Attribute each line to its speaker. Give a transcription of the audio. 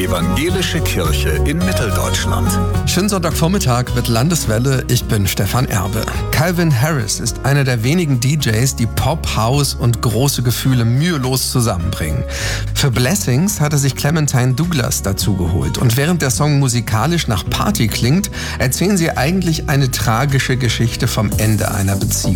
Speaker 1: Evangelische Kirche in Mitteldeutschland.
Speaker 2: Schönen Sonntagvormittag mit Landeswelle, ich bin Stefan Erbe. Calvin Harris ist einer der wenigen DJs, die Pop, House und große Gefühle mühelos zusammenbringen. Für Blessings hat er sich Clementine Douglas dazu geholt. Und während der Song musikalisch nach Party klingt, erzählen sie eigentlich eine tragische Geschichte vom Ende einer Beziehung.